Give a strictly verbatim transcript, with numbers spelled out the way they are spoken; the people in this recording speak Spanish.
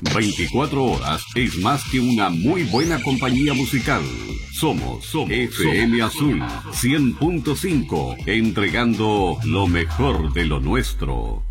veinticuatro horas es más que una muy buena compañía musical. Somos, somos F M Azul cien punto cinco, entregando lo mejor de lo nuestro.